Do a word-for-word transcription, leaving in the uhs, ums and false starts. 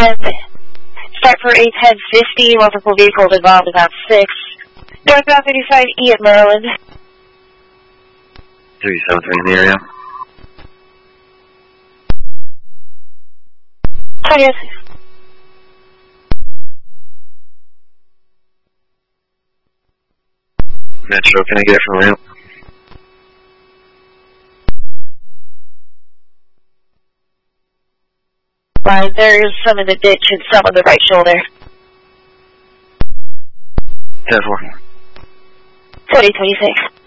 ten. Start for eight ten fifty, multiple vehicles involved about six. Northbound thirty-five E at Maryland. three seven three in the area. Oh, yes. Metro, can I get it from ramp? Fine, there's some in the ditch and some on the right shoulder. ten four. twenty twenty-six.